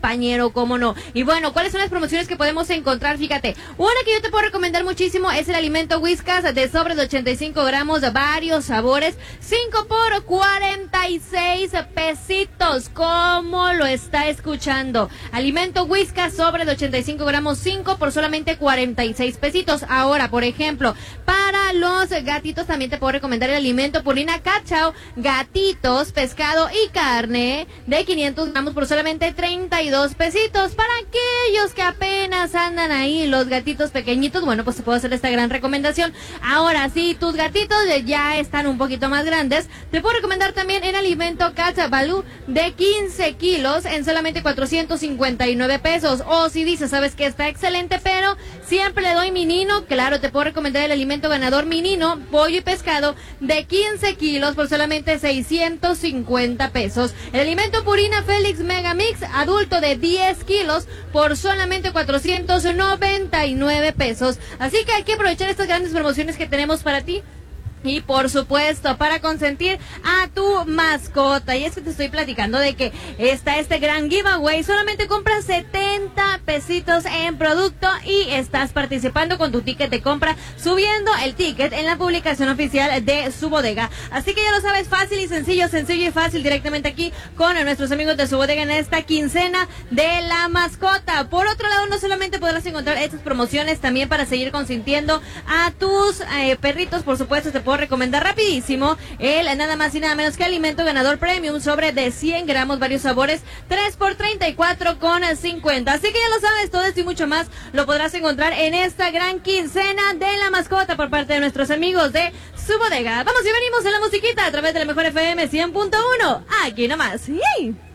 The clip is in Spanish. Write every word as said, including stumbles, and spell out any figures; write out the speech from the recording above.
compañero, cómo no. Y bueno, ¿cuáles son las promociones que podemos encontrar? Fíjate, una que yo te puedo recomendar muchísimo es el alimento Whiskas de sobres de ochenta y cinco gramos de varios sabores, cinco por cuarenta y seis pesitos, ¿cómo lo está escuchando? Alimento Whiskas sobre de ochenta y cinco gramos, cinco por solamente cuarenta y seis pesitos. Ahora, por ejemplo, para los gatitos también te puedo recomendar el alimento Purina Cachao, gatitos, pescado y carne de quinientos gramos por solamente treinta y dos pesitos. Para aquellos que apenas andan ahí, los gatitos pequeñitos, bueno, pues te puedo hacer esta gran recomendación. Ahora, si tus gatitos ya están un poquito más grandes, te puedo recomendar también el alimento Cat Balú de quince kilos en solamente cuatrocientos cincuenta y nueve pesos. O si dices, sabes que está excelente, pero siempre le doy minino, claro, te puedo recomendar el alimento ganador minino, pollo y pescado de quince kilos por solamente seiscientos cincuenta pesos. El alimento Purina Félix Megamix adulto de diez kilos por solamente cuatrocientos noventa y nueve pesos. Así que hay que aprovechar estas grandes promociones que tenemos para ti. Y por supuesto, para consentir a tu mascota. Y es que te estoy platicando de que está este gran giveaway. Solamente compras setenta pesitos en producto y estás participando con tu ticket de compra, subiendo el ticket en la publicación oficial de Su Bodega. Así que ya lo sabes, fácil y sencillo, sencillo y fácil, directamente aquí con nuestros amigos de Su Bodega en esta quincena de la mascota. Por otro lado, no solamente podrás encontrar estas promociones, también para seguir consintiendo a tus eh, perritos, por supuesto, te puedo recomendar rapidísimo el nada más y nada menos que alimento ganador premium sobre de cien gramos, varios sabores, tres por treinta y cuatro con cincuenta. Así que ya lo sabes, todo esto y mucho más lo podrás encontrar en esta gran quincena de la mascota por parte de nuestros amigos de Su Bodega. Vamos y venimos en la musiquita a través de la mejor F M cien punto uno, aquí nomás. ¡Yay!